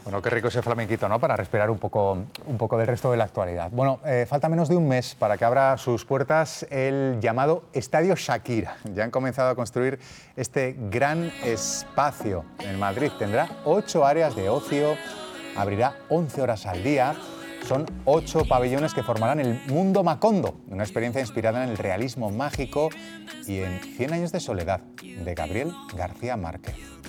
Bueno, qué rico ese flamenquito, ¿no? Para respirar un poco del resto de la actualidad. Bueno, falta menos de un mes para que abra sus puertas el llamado Estadio Shakira. Ya han comenzado a construir este gran espacio en Madrid. Tendrá 8 áreas de ocio, abrirá 11 horas al día. Son 8 pabellones que formarán el Mundo Macondo, una experiencia inspirada en el realismo mágico y en 100 años de soledad, de Gabriel García Márquez.